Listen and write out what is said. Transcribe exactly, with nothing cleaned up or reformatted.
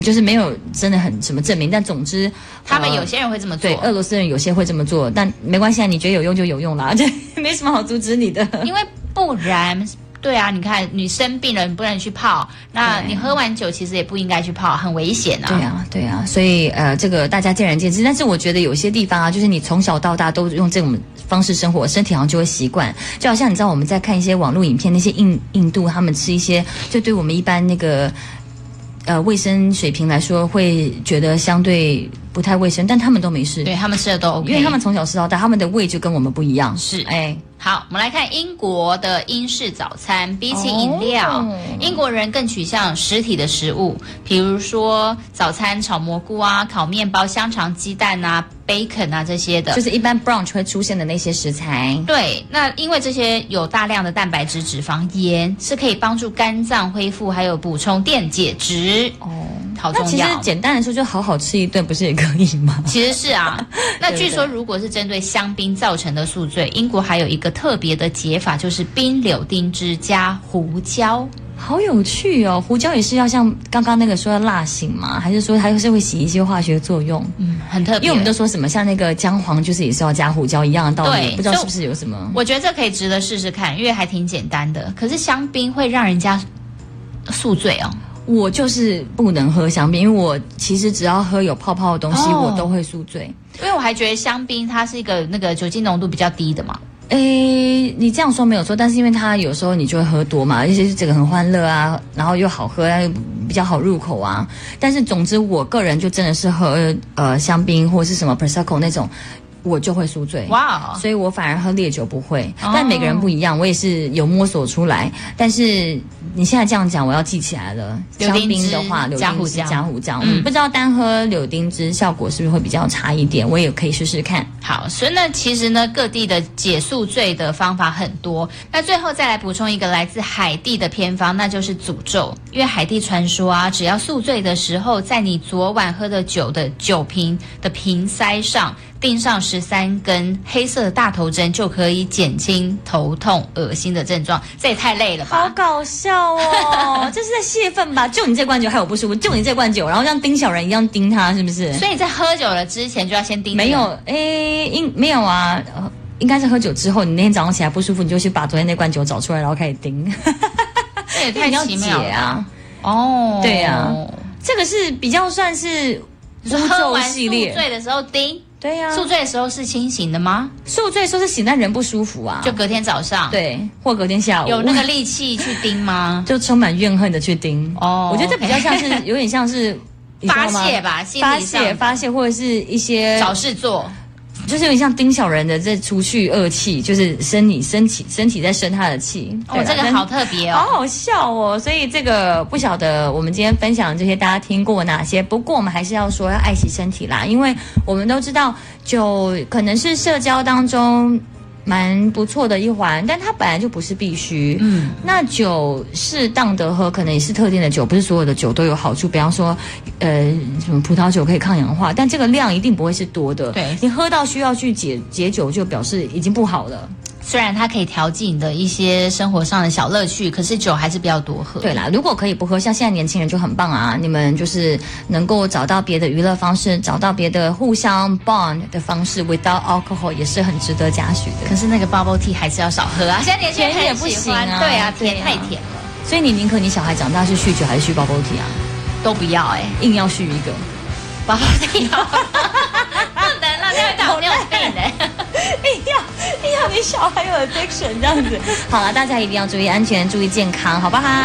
就是没有真的很什么证明，但总之他们有些人会这么做， 对，俄罗斯人有些会这么做，但没关系啊，你觉得有用就有用啦，这没什么好阻止你的。 因为不然，对啊，你看你生病了，你不能去泡，那你喝完酒其实也不应该去泡，很危险啊。 对啊，对啊，所以呃，这个大家见仁见智，但是我觉得有些地方啊，就是你从小到大都用这种方式生活，身体好像就会习惯，就好像你知道我们在看一些网络影片，那些印印度他们吃一些，就对我们一般那个。呃，卫生水平来说，会觉得相对不太卫生，但他们都没事， 对他们吃的都 OK， 因为他们从小吃到大，他们的胃就跟我们不一样。 是， 哎， 好，我们来看英国的英式早餐，比起饮料，哦、英国人更取向实体的食物，比如说早餐炒蘑菇啊、烤面包、香肠、鸡蛋啊、bacon 啊这些的， 就是一般 brunch 会出现的那些食材。 对，那因为这些有大量的蛋白质、脂肪、盐，是可以帮助肝脏恢复，还有补充电解质。哦，好重要。 那其实简单来说，就好好吃一顿，不是也可以吗？ 其实是啊。那据说，如果是针对香槟造成的宿醉，英国还有一个特别的解法，就是冰柳丁汁加胡椒。 好有趣哦！胡椒也是要像刚刚那个说要辣醒吗？还是说它是会起一些化学作用？ 嗯，很特别。 因为我们都说什么像那个姜黄，就是也是要加胡椒一样的道理。 对， 不知道是不是有什么？ 我觉得这可以值得试试看，因为还挺简单的。可是香槟会让人家宿醉哦。 我就是不能喝香槟，因为我其实只要喝有泡泡的东西，哦、我都会宿醉。 因为我还觉得香槟它是一个那个酒精浓度比较低的嘛。 诶，你这样说没有错，但是因为它有时候你就会喝多嘛，而且这个很欢乐啊，然后又好喝，比较好入口啊。但是总之，我个人就真的是喝呃香槟或是什么 Prosecco 那种。我就会宿醉，哇 Wow ！所以我反而喝烈酒不会，哦、但每个人不一样，我也是有摸索出来。但是你现在这样讲，我要记起来了。香槟的话，柳丁汁加胡椒，嗯，不知道单喝柳丁汁效果是不是会比较差一点？我也可以试试看。 好，所以呢，其实呢，各地的解宿醉的方法很多。那最后再来补充一个来自海地的偏方，那就是诅咒。因为海地传说啊，只要宿醉的时候，在你昨晚喝的酒的酒瓶的瓶塞上钉上十三根黑色的大头针，就可以减轻头痛、恶心的症状。这也太累了吧！ 好搞笑哦！这是在泄愤吧？就你这罐酒害我不舒服，就你这罐酒，然后像盯小人一样盯他，是不是？ 所以你在喝酒了之前就要先盯、這個。 没有，诶，应没有啊。呃应该是喝酒之后，你那天早上起来不舒服，你就去把昨天那罐酒找出来，然后开始盯。 这也太奇妙了啊！ 哦， 对啊，这个是比较算是诅咒系列。宿醉的时候盯。 对呀、啊， 宿醉的时候是清醒的吗？ 宿醉的时候是醒，但人不舒服啊。 就隔天早上， 对，或隔天下午， 有那个力气去盯吗？ 就充满怨恨的去盯。哦，我觉得这比较像是，有点像是发泄吧，心理上发泄发泄，或者是一些找事做。 就是有点像盯小人的在除去恶气，就是生你身体身体在生他的气。 哦，这个好特别哦， 好好笑哦。所以这个不晓得我们今天分享的这些大家听过哪些？不过我们还是要说要爱惜身体啦，因为我们都知道酒可能是社交当中蛮不错的一环，但它本来就不是必须。嗯，那酒适当的喝，可能也是特定的酒，不是所有的酒都有好处。比方说，呃，什么葡萄酒可以抗氧化，但这个量一定不会是多的。 对， 你喝到需要去解解酒，就表示已经不好了。 虽然它可以调剂你的一些生活上的小乐趣，可是酒还是不要多喝。 对啦，如果可以不喝，像现在年轻人就很棒啊！你们就是能够找到别的娱乐方式，找到别的互相 bond 的方式 ，without alcohol 也是很值得嘉许的。 可是那个 bubble tea 还是要少喝啊！现在年轻人也不行啊， 对啊，甜太甜了。 所以你宁可你小孩长大是酗酒还是酗 bubble tea 啊？ 都不要哎、欸， 硬要酗一个 bubble tea。不能了，这个糖尿病哎！ 硬要硬要你小孩有 addiction 这样子。好了，大家一定要注意安全，注意健康，好不好？